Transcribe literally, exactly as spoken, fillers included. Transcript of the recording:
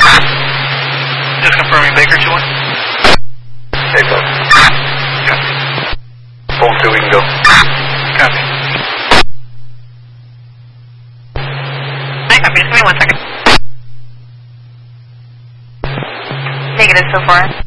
Just confirming Baker two one. Hey, folks. Copy. Phone two, we can go. Copy. I copy. Just give me one second. Negative so far.